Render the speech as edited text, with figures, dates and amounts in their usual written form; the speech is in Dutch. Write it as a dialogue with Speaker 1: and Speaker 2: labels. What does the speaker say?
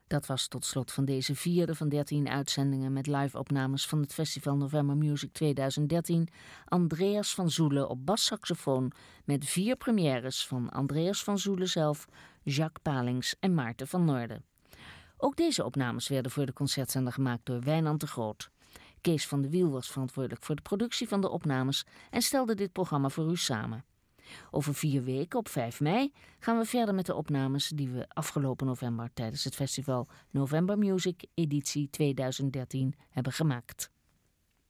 Speaker 1: Dat was tot slot van deze vierde van 13 uitzendingen met live-opnames van het Festival November Music 2013. Andreas van Zoelen op bassaxofoon met 4 premières van Andreas van Zoelen zelf, Jacques Palings en Maarten van Noorden. Ook deze opnames werden voor de concertzender gemaakt door Wijnand de Groot. Kees van de Wiel was verantwoordelijk voor de productie van de opnames en stelde dit programma voor u samen. Over 4 weken, op 5 mei, gaan we verder met de opnames die we afgelopen november tijdens het festival November Music editie 2013 hebben gemaakt.